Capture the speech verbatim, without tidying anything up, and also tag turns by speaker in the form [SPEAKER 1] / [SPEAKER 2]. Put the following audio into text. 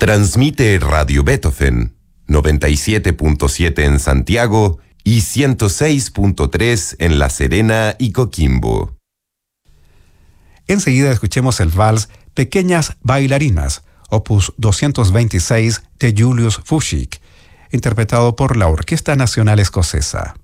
[SPEAKER 1] Transmite Radio Beethoven, noventa y siete punto siete en Santiago y ciento seis punto tres en La Serena y Coquimbo.
[SPEAKER 2] Enseguida escuchemos el vals Pequeñas Bailarinas, opus doscientos veintiséis de Julius Fuchs, interpretado por la Orquesta Nacional Escocesa.